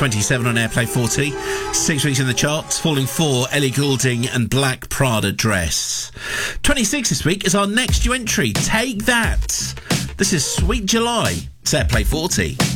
27 on Airplay 40. 6 weeks in the charts, falling 4, Ellie Goulding and Black Prada Dress. 26 this week is our next new entry, Take That. This is Sweet July. It's Airplay 40.